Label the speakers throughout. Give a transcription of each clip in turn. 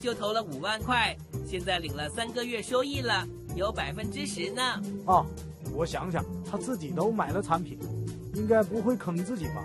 Speaker 1: 就投了5万块，现在领了3个月收益了，有10%呢。
Speaker 2: 哦，我想想，他自己都买了产品，应该不会坑自己吧？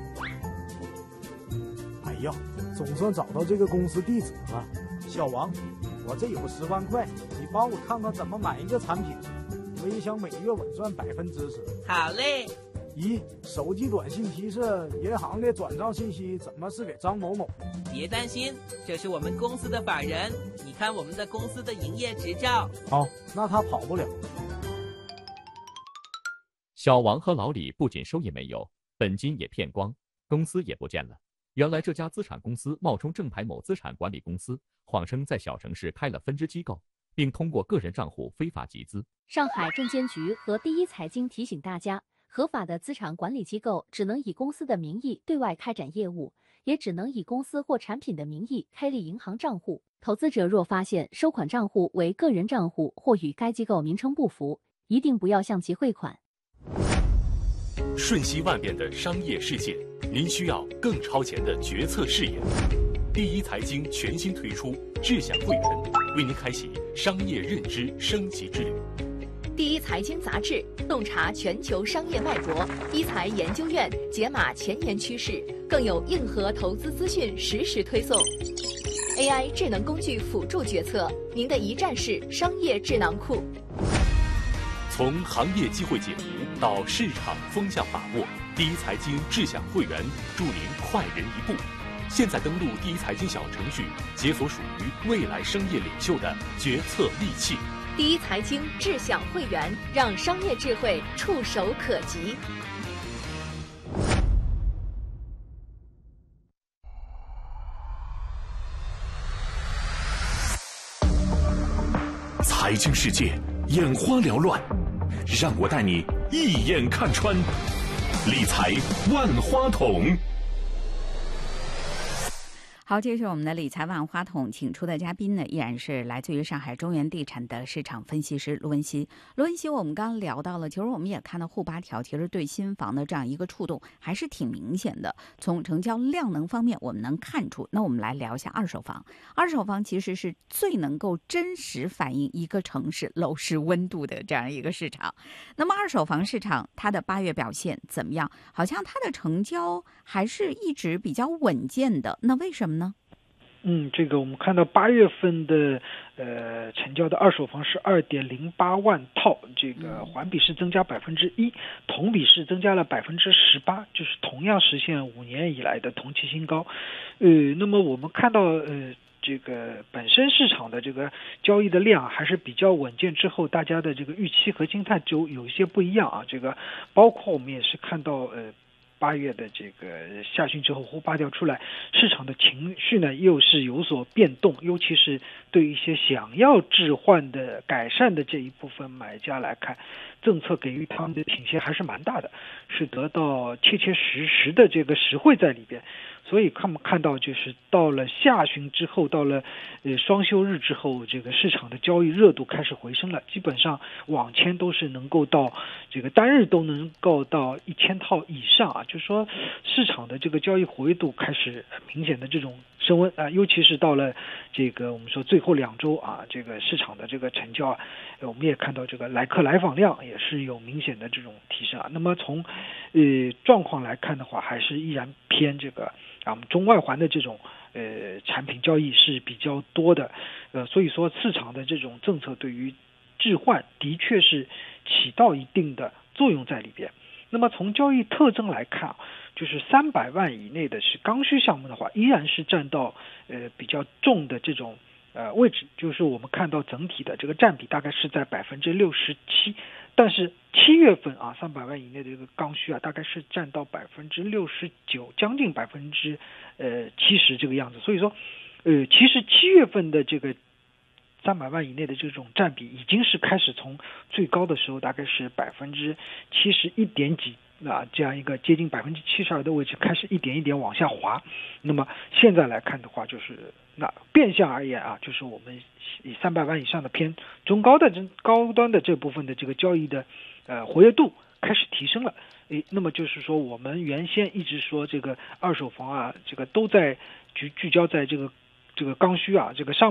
Speaker 2: 哎呀，总算找到这个公司地址了。小王，我这有10万块，你帮我看看怎么买一个产品，我也想每月稳赚10%。
Speaker 1: 好嘞。
Speaker 2: 咦，手机短信提示银行的转账信息怎么是给张某某？
Speaker 1: 别担心，这是我们公司的法人，你看我们的公司的营业执照。
Speaker 2: 好，那他跑不了。
Speaker 3: 小王和老李不仅收益没有，本金也骗光，公司也不见了。原来这家资产公司冒充正牌某资产管理公司，谎称在小城市开了分支机构，并通过个人账户非法集资。
Speaker 4: 上海证监局和第一财经提醒大家，合法的资产管理机构只能以公司的名义对外开展业务，也只能以公司或产品的名义开立银行账户。投资者若发现收款账户为个人账户或与该机构名称不符，一定不要向其汇款。
Speaker 5: 瞬息万变的商业世界，您需要更超前的决策视野。第一财经全新推出智享会员，为您开启商业认知升级之旅。
Speaker 6: 第一财经杂志洞察全球商业脉搏，一财研究院解码前沿趋势，更有硬核投资资讯实时推送。AI 智能工具辅助决策，您的一站式商业智囊库。
Speaker 5: 从行业机会解读到市场风向把握，第一财经智享会员助您快人一步。现在登录第一财经小程序，解锁属于未来商业领袖的决策利器。
Speaker 6: 第一财经智享会员，让商业智慧触手可及。
Speaker 5: 财经世界眼花缭乱，让我带你一眼看穿。理财万花筒。
Speaker 7: 好，这是我们的理财万花筒，请出的嘉宾呢，依然是来自于上海中原地产的市场分析师卢文熙。卢文熙，我们刚刚聊到了，其实我们也看到沪8条，其实对新房的这样一个触动还是挺明显的。从成交量能方面，我们能看出。那我们来聊一下二手房。二手房其实是最能够真实反映一个城市楼市温度的这样一个市场。那么二手房市场它的8月表现怎么样？好像它的成交还是一直比较稳健的，那为什么呢？
Speaker 8: 这个我们看到8月份的成交的二手房是2.08万套，这个环比是增加1%，同比是增加了18%，就是同样实现5年以来的同期新高。那么我们看到这个本身市场的这个交易的量还是比较稳健，之后大家的这个预期和心态就有一些不一样啊。这个包括我们也是看到8月的这个下旬之后沪8条出来，市场的情绪呢又是有所变动，尤其是对一些想要置换的改善的这一部分买家来看，政策给予他们的倾斜还是蛮大的，是得到切切实实的这个实惠在里边。所以看到就是到了下旬之后，到了双休日之后，这个市场的交易热度开始回升了，基本上网签都是能够到这个单日都能够到1000套以上啊，就是说市场的这个交易活跃度开始明显的这种升温啊，尤其是到了这个我们说最后2周啊，这个市场的这个成交啊，我们也看到这个来客来访量也是有明显的这种提升啊。那么从状况来看的话，还是依然偏这个我们中外环的这种产品交易是比较多的，所以说市场的这种政策对于置换的确是起到一定的作用在里边。那么从交易特征来看就是300万以内的是刚需项目的话，依然是占到比较重的这种位置，就是我们看到整体的这个占比大概是在67%，但是7月份啊300万以内的这个刚需大概是占到69%，将近70%这个样子。所以说其实7月份的这个300万以内的这种占比已经是开始从最高的时候大概是71点几这样一个接近72%的位置开始一点一点往下滑。那么现在来看的话，就是那变相而言就是我们以300万以上的偏中高端的这部分的这个交易的活跃度开始提升了。那么就是说我们原先一直说这个二手房这个都在聚焦在这个这个刚需啊，这个上